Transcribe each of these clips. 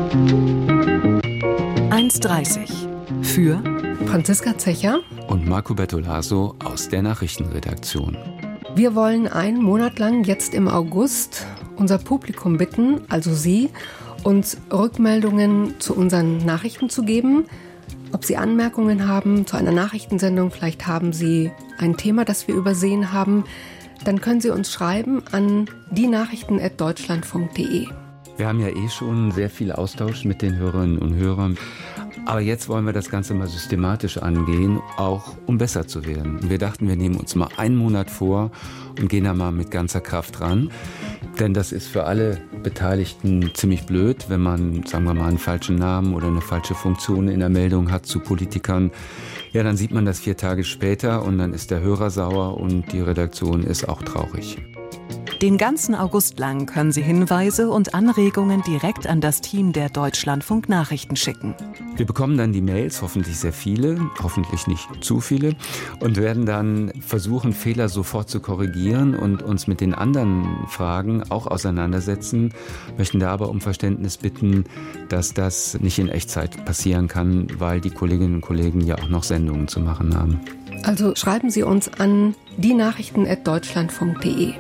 1:30 für Franziska Zecher und Marco Bertolaso aus der Nachrichtenredaktion. Wir wollen einen Monat lang jetzt im August unser Publikum bitten, also Sie, uns Rückmeldungen zu unseren Nachrichten zu geben. Ob Sie Anmerkungen haben zu einer Nachrichtensendung, vielleicht haben Sie ein Thema, das wir übersehen haben, dann können Sie uns schreiben an dienachrichten@deutschlandfunk.de. Wir haben ja schon sehr viel Austausch mit den Hörerinnen und Hörern. Aber jetzt wollen wir das Ganze mal systematisch angehen, auch um besser zu werden. Und wir dachten, wir nehmen uns mal einen Monat vor und gehen da mal mit ganzer Kraft ran. Denn das ist für alle Beteiligten ziemlich blöd, wenn man, sagen wir mal, einen falschen Namen oder eine falsche Funktion in der Meldung hat zu Politikern. Ja, dann sieht man das 4 Tage später und dann ist der Hörer sauer und die Redaktion ist auch traurig. Den ganzen August lang können Sie Hinweise und Anregungen direkt an das Team der Deutschlandfunk Nachrichten schicken. Wir bekommen dann die Mails, hoffentlich sehr viele, hoffentlich nicht zu viele, und werden dann versuchen, Fehler sofort zu korrigieren und uns mit den anderen Fragen auch auseinandersetzen, möchten da aber um Verständnis bitten, dass das nicht in Echtzeit passieren kann, weil die Kolleginnen und Kollegen ja auch noch Sendungen zu machen haben. Also schreiben Sie uns an dienachrichten@deutschlandfunk.de.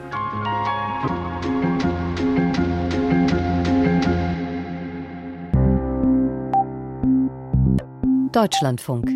Deutschlandfunk.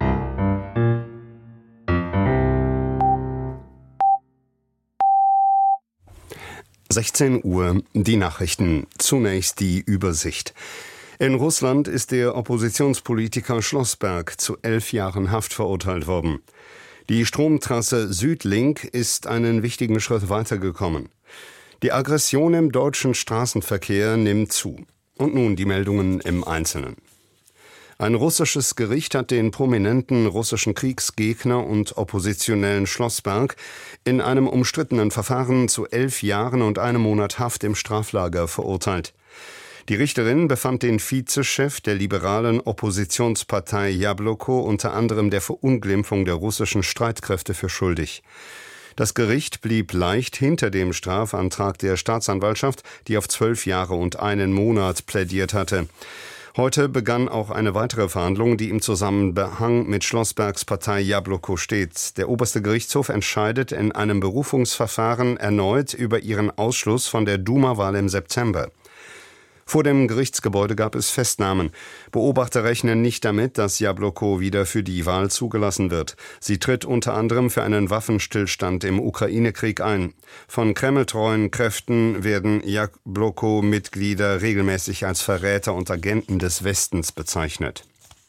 (16 Uhr), die Nachrichten. Zunächst die Übersicht. In Russland ist der Oppositionspolitiker Schlossberg zu 11 Jahren Haft verurteilt worden. Die Stromtrasse Südlink ist einen wichtigen Schritt weitergekommen. Die Aggression im deutschen Straßenverkehr nimmt zu. Und nun die Meldungen im Einzelnen. Ein russisches Gericht hat den prominenten russischen Kriegsgegner und Oppositionellen Schlossberg in einem umstrittenen Verfahren zu 11 Jahren und 1 Monat Haft im Straflager verurteilt. Die Richterin befand den Vizechef der liberalen Oppositionspartei Jabloko unter anderem der Verunglimpfung der russischen Streitkräfte für schuldig. Das Gericht blieb leicht hinter dem Strafantrag der Staatsanwaltschaft, die auf 12 Jahre und 1 Monat plädiert hatte. Heute begann auch eine weitere Verhandlung, die im Zusammenhang mit Schlossbergs Partei Jabloko steht. Der oberste Gerichtshof entscheidet in einem Berufungsverfahren erneut über ihren Ausschluss von der Duma-Wahl im September. Vor dem Gerichtsgebäude gab es Festnahmen. Beobachter rechnen nicht damit, dass Jabloko wieder für die Wahl zugelassen wird. Sie tritt unter anderem für einen Waffenstillstand im Ukraine-Krieg ein. Von kremltreuen Kräften werden Jabloko-Mitglieder regelmäßig als Verräter und Agenten des Westens bezeichnet.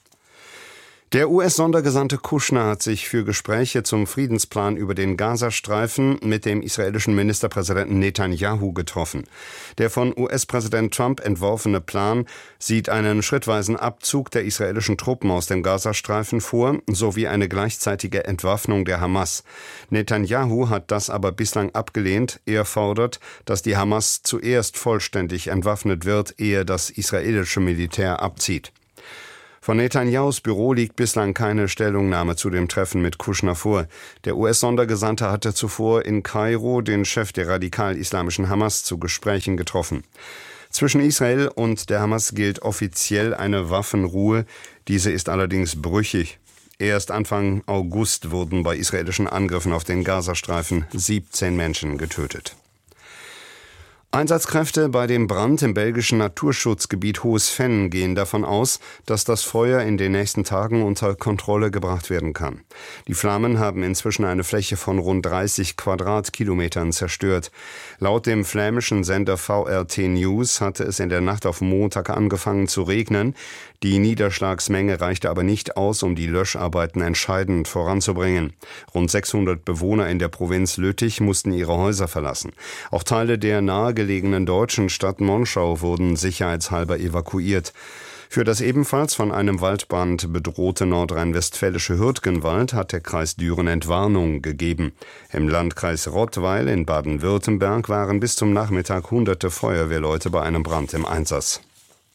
Der US-Sondergesandte Kushner hat sich für Gespräche zum Friedensplan über den Gazastreifen mit dem israelischen Ministerpräsidenten Netanyahu getroffen. Der von US-Präsident Trump entworfene Plan sieht einen schrittweisen Abzug der israelischen Truppen aus dem Gazastreifen vor, sowie eine gleichzeitige Entwaffnung der Hamas. Netanyahu hat das aber bislang abgelehnt. Er fordert, dass die Hamas zuerst vollständig entwaffnet wird, ehe das israelische Militär abzieht. Von Netanyahus Büro liegt bislang keine Stellungnahme zu dem Treffen mit Kushner vor. Der US-Sondergesandte hatte zuvor in Kairo den Chef der radikal-islamischen Hamas zu Gesprächen getroffen. Zwischen Israel und der Hamas gilt offiziell eine Waffenruhe. Diese ist allerdings brüchig. Erst Anfang August wurden bei israelischen Angriffen auf den Gazastreifen 17 Menschen getötet. Einsatzkräfte bei dem Brand im belgischen Naturschutzgebiet Hohes Venn gehen davon aus, dass das Feuer in den nächsten Tagen unter Kontrolle gebracht werden kann. Die Flammen haben inzwischen eine Fläche von rund 30 Quadratkilometern zerstört. Laut dem flämischen Sender VRT News hatte es in der Nacht auf Montag angefangen zu regnen. Die Niederschlagsmenge reichte aber nicht aus, um die Löscharbeiten entscheidend voranzubringen. Rund 600 Bewohner in der Provinz Lüttich mussten ihre Häuser verlassen. Auch Teile der nahegelegenen deutschen Stadt Monschau wurden sicherheitshalber evakuiert. Für das ebenfalls von einem Waldbrand bedrohte nordrhein-westfälische Hürtgenwald hat der Kreis Düren Entwarnung gegeben. Im Landkreis Rottweil in Baden-Württemberg waren bis zum Nachmittag hunderte Feuerwehrleute bei einem Brand im Einsatz.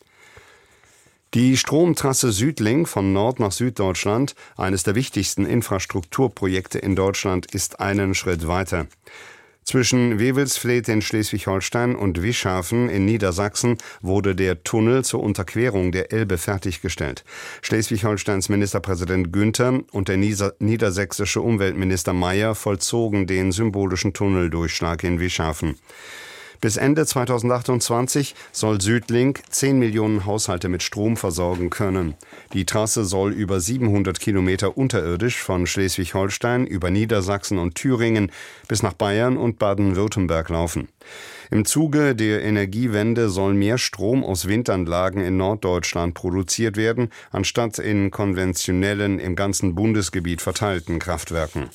Die Stromtrasse Südlink von Nord- nach Süddeutschland, eines der wichtigsten Infrastrukturprojekte in Deutschland, ist einen Schritt weiter. Zwischen Wewelsfleth in Schleswig-Holstein und Wischhafen in Niedersachsen wurde der Tunnel zur Unterquerung der Elbe fertiggestellt. Schleswig-Holsteins Ministerpräsident Günther und der niedersächsische Umweltminister Mayer vollzogen den symbolischen Tunneldurchschlag in Wischhafen. Bis Ende 2028 soll Südlink 10 Millionen Haushalte mit Strom versorgen können. Die Trasse soll über 700 Kilometer unterirdisch von Schleswig-Holstein über Niedersachsen und Thüringen bis nach Bayern und Baden-Württemberg laufen. Im Zuge der Energiewende soll mehr Strom aus Windanlagen in Norddeutschland produziert werden, anstatt in konventionellen, im ganzen Bundesgebiet verteilten Kraftwerken.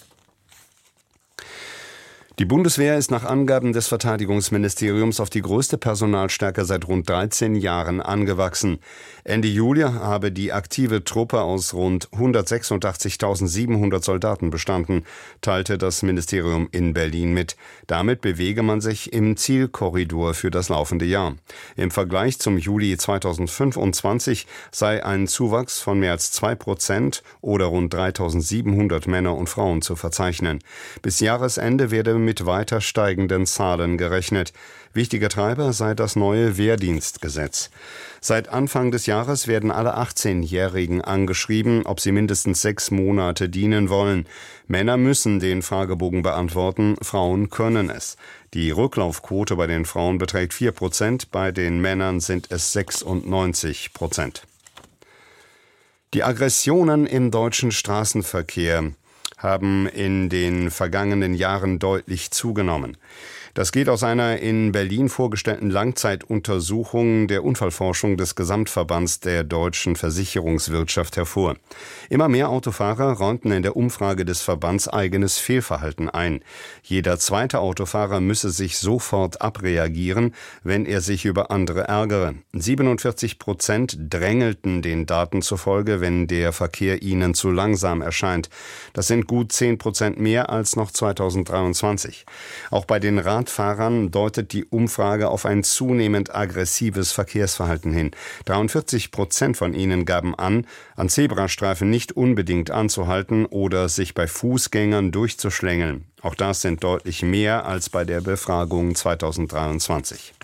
Die Bundeswehr ist nach Angaben des Verteidigungsministeriums auf die größte Personalstärke seit rund 13 Jahren angewachsen. Ende Juli habe die aktive Truppe aus rund 186.700 Soldaten bestanden, teilte das Ministerium in Berlin mit. Damit bewege man sich im Zielkorridor für das laufende Jahr. Im Vergleich zum Juli 2025 sei ein Zuwachs von mehr als 2% oder rund 3.700 Männer und Frauen zu verzeichnen. Bis Jahresende werde mit weiter steigenden Zahlen gerechnet. Wichtiger Treiber sei das neue Wehrdienstgesetz. Seit Anfang des Jahres werden alle 18-Jährigen angeschrieben, ob sie mindestens 6 Monate dienen wollen. Männer müssen den Fragebogen beantworten, Frauen können es. Die Rücklaufquote bei den Frauen beträgt 4%, bei den Männern sind es 96%. Die Aggressionen im deutschen Straßenverkehr haben in den vergangenen Jahren deutlich zugenommen. Das geht aus einer in Berlin vorgestellten Langzeituntersuchung der Unfallforschung des Gesamtverbands der deutschen Versicherungswirtschaft hervor. Immer mehr Autofahrer räumten in der Umfrage des Verbands eigenes Fehlverhalten ein. Jeder zweite Autofahrer müsse sich sofort abreagieren, wenn er sich über andere ärgere. 47% drängelten den Daten zufolge, wenn der Verkehr ihnen zu langsam erscheint. Das sind gut 10% mehr als noch 2023. Auch bei den Radfahrern deutet die Umfrage auf ein zunehmend aggressives Verkehrsverhalten hin. 43% von ihnen gaben an Zebrastreifen nicht unbedingt anzuhalten oder sich bei Fußgängern durchzuschlängeln. Auch das sind deutlich mehr als bei der Befragung 2023.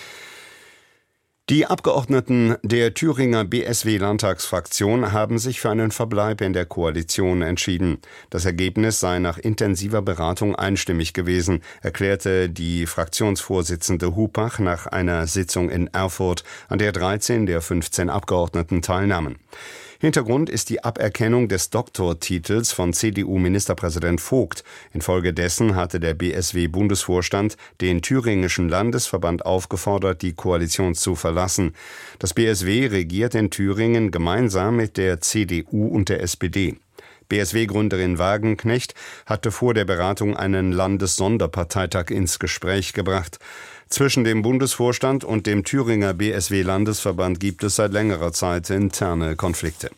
Die Abgeordneten der Thüringer BSW-Landtagsfraktion haben sich für einen Verbleib in der Koalition entschieden. Das Ergebnis sei nach intensiver Beratung einstimmig gewesen, erklärte die Fraktionsvorsitzende Hupach nach einer Sitzung in Erfurt, an der 13 der 15 Abgeordneten teilnahmen. Hintergrund ist die Aberkennung des Doktortitels von CDU-Ministerpräsident Vogt. Infolgedessen hatte der BSW-Bundesvorstand den thüringischen Landesverband aufgefordert, die Koalition zu verlassen. Das BSW regiert in Thüringen gemeinsam mit der CDU und der SPD. BSW-Gründerin Wagenknecht hatte vor der Beratung einen Landessonderparteitag ins Gespräch gebracht. Zwischen dem Bundesvorstand und dem Thüringer BSW-Landesverband gibt es seit längerer Zeit interne Konflikte.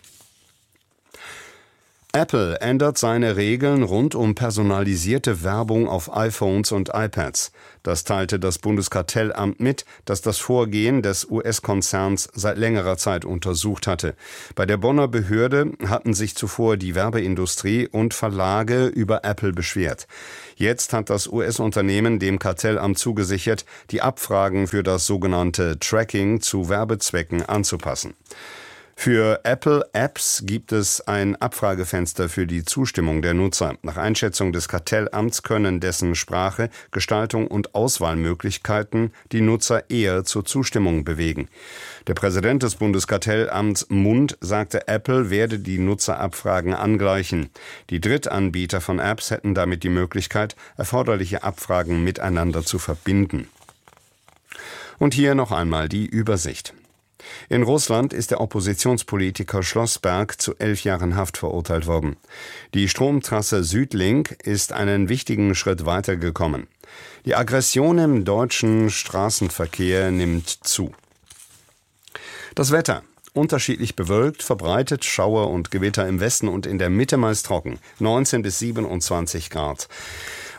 Apple ändert seine Regeln rund um personalisierte Werbung auf iPhones und iPads. Das teilte das Bundeskartellamt mit, das das Vorgehen des US-Konzerns seit längerer Zeit untersucht hatte. Bei der Bonner Behörde hatten sich zuvor die Werbeindustrie und Verlage über Apple beschwert. Jetzt hat das US-Unternehmen dem Kartellamt zugesichert, die Abfragen für das sogenannte Tracking zu Werbezwecken anzupassen. Für Apple-Apps gibt es ein Abfragefenster für die Zustimmung der Nutzer. Nach Einschätzung des Kartellamts können dessen Sprache, Gestaltung und Auswahlmöglichkeiten die Nutzer eher zur Zustimmung bewegen. Der Präsident des Bundeskartellamts Mund sagte, Apple werde die Nutzerabfragen angleichen. Die Drittanbieter von Apps hätten damit die Möglichkeit, erforderliche Abfragen miteinander zu verbinden. Und hier noch einmal die Übersicht. In Russland ist der Oppositionspolitiker Schlossberg zu 11 Jahren Haft verurteilt worden. Die Stromtrasse Südlink ist einen wichtigen Schritt weitergekommen. Die Aggression im deutschen Straßenverkehr nimmt zu. Das Wetter. Unterschiedlich bewölkt, verbreitet Schauer und Gewitter im Westen und in der Mitte meist trocken. 19 bis 27 Grad.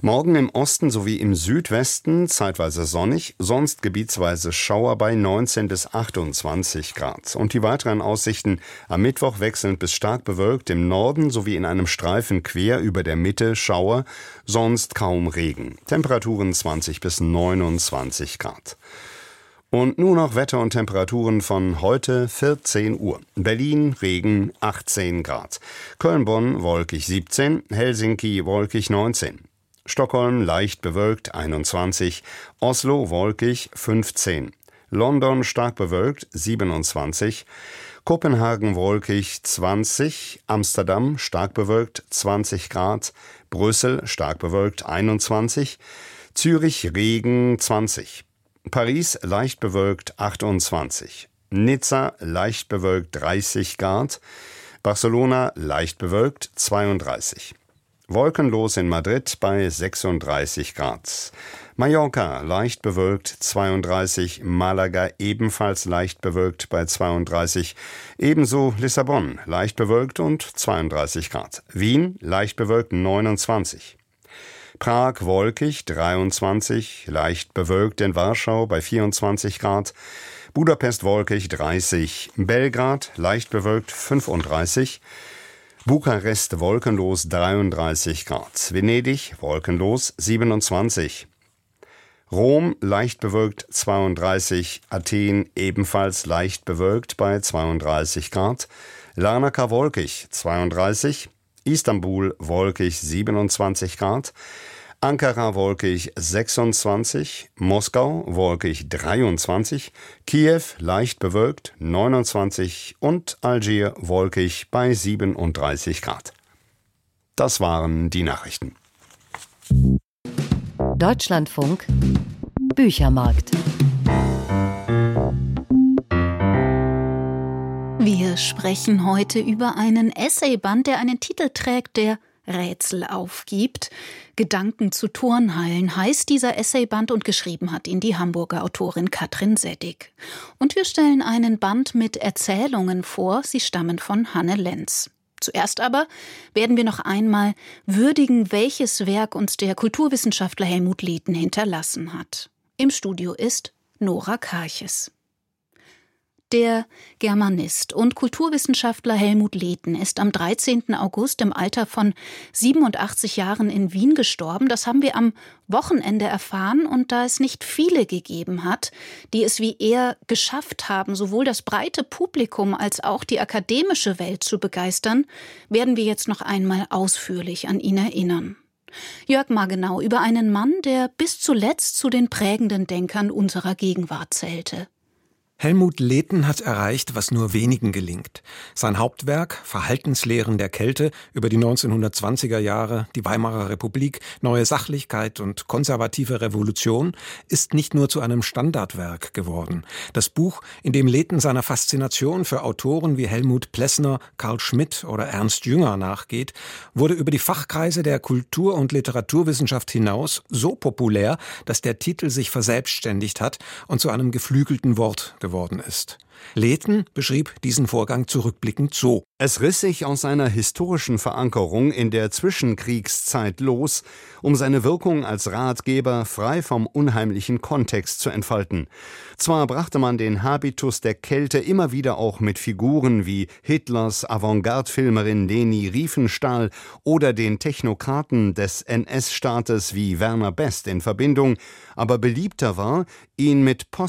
Morgen im Osten sowie im Südwesten zeitweise sonnig, sonst gebietsweise Schauer bei 19 bis 28 Grad. Und die weiteren Aussichten: am Mittwoch wechselnd bis stark bewölkt, im Norden sowie in einem Streifen quer über der Mitte Schauer, sonst kaum Regen. Temperaturen 20 bis 29 Grad. Und nun noch Wetter und Temperaturen von heute 14 Uhr. Berlin Regen 18 Grad. Köln-Bonn wolkig 17, Helsinki wolkig 19. Stockholm leicht bewölkt 21, Oslo wolkig 15, London stark bewölkt 27, Kopenhagen wolkig 20, Amsterdam stark bewölkt 20 Grad, Brüssel stark bewölkt 21, Zürich Regen 20, Paris leicht bewölkt 28, Nizza leicht bewölkt 30 Grad, Barcelona leicht bewölkt 32. Wolkenlos in Madrid bei 36 Grad. Mallorca leicht bewölkt 32, Malaga ebenfalls leicht bewölkt bei 32, ebenso Lissabon leicht bewölkt und 32 Grad. Wien leicht bewölkt 29. Prag wolkig 23, leicht bewölkt in Warschau bei 24 Grad. Budapest wolkig 30, Belgrad leicht bewölkt 35, Bukarest wolkenlos 33 Grad, Venedig wolkenlos 27, Rom leicht bewölkt 32, Athen ebenfalls leicht bewölkt bei 32 Grad, Larnaca wolkig 32, Istanbul wolkig 27 Grad, Ankara wolkig 26, Moskau wolkig 23, Kiew leicht bewölkt 29 und Algier wolkig bei 37 Grad. Das waren die Nachrichten. Deutschlandfunk Büchermarkt. Wir sprechen heute über einen Essayband, der einen Titel trägt, der Rätsel aufgibt. Gedanken zu Turnhallen heißt dieser Essayband und geschrieben hat ihn die Hamburger Autorin Katrin Seddig. Und wir stellen einen Band mit Erzählungen vor, sie stammen von Hanne Lenz. Zuerst aber werden wir noch einmal würdigen, welches Werk uns der Kulturwissenschaftler Helmut Lehten hinterlassen hat. Im Studio ist Nora Karches. Der Germanist und Kulturwissenschaftler Helmut Lehten ist am 13. August im Alter von 87 Jahren in Wien gestorben. Das haben wir am Wochenende erfahren. Und da es nicht viele gegeben hat, die es wie er geschafft haben, sowohl das breite Publikum als auch die akademische Welt zu begeistern, werden wir jetzt noch einmal ausführlich an ihn erinnern. Jörg Margenau über einen Mann, der bis zuletzt zu den prägenden Denkern unserer Gegenwart zählte. Helmut Lehten hat erreicht, was nur wenigen gelingt. Sein Hauptwerk, Verhaltenslehren der Kälte über die 1920er Jahre, die Weimarer Republik, neue Sachlichkeit und konservative Revolution, ist nicht nur zu einem Standardwerk geworden. Das Buch, in dem Lehten seiner Faszination für Autoren wie Helmut Plessner, Carl Schmitt oder Ernst Jünger nachgeht, wurde über die Fachkreise der Kultur- und Literaturwissenschaft hinaus so populär, dass der Titel sich verselbstständigt hat und zu einem geflügelten Wort geworden ist. Lehten beschrieb diesen Vorgang zurückblickend so: Es riss sich aus seiner historischen Verankerung in der Zwischenkriegszeit los, um seine Wirkung als Ratgeber frei vom unheimlichen Kontext zu entfalten. Zwar brachte man den Habitus der Kälte immer wieder auch mit Figuren wie Hitlers Avantgarde-Filmerin Leni Riefenstahl oder den Technokraten des NS-Staates wie Werner Best in Verbindung, aber beliebter war, ihn mit